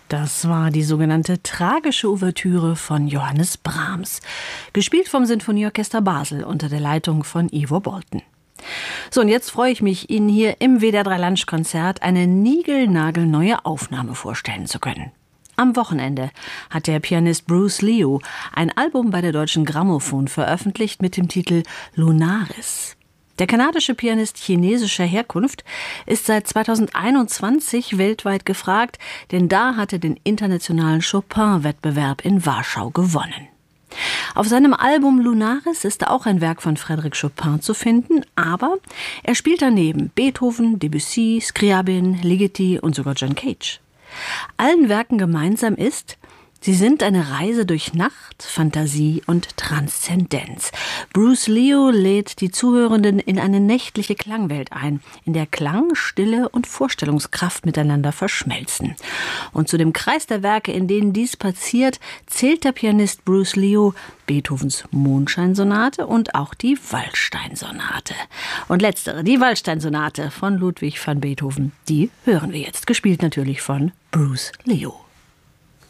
Das war die sogenannte tragische Ouvertüre von Johannes Brahms, gespielt vom Sinfonieorchester Basel unter der Leitung von Ivo Bolten. So, und jetzt freue ich mich, Ihnen hier im WDR 3 Lunch-Konzert eine niegelnagelneue Aufnahme vorstellen zu können. Am Wochenende hat der Pianist Bruce Leo ein Album bei der Deutschen Grammophon veröffentlicht mit dem Titel Lunaris. Der kanadische Pianist chinesischer Herkunft ist seit 2021 weltweit gefragt, denn da hat er den internationalen Chopin-Wettbewerb in Warschau gewonnen. Auf seinem Album Lunaris ist auch ein Werk von Frédéric Chopin zu finden, aber er spielt daneben Beethoven, Debussy, Scriabin, Ligeti und sogar John Cage. Allen Werken gemeinsam ist, sie sind eine Reise durch Nacht, Fantasie und Transzendenz. Bruce Leo lädt die Zuhörenden in eine nächtliche Klangwelt ein, in der Klang, Stille und Vorstellungskraft miteinander verschmelzen. Und zu dem Kreis der Werke, in denen dies passiert, zählt der Pianist Bruce Leo Beethovens Mondscheinsonate und auch die Waldsteinsonate. Und letztere, die Waldsteinsonate von Ludwig van Beethoven, die hören wir jetzt, gespielt natürlich von Bruce Leo.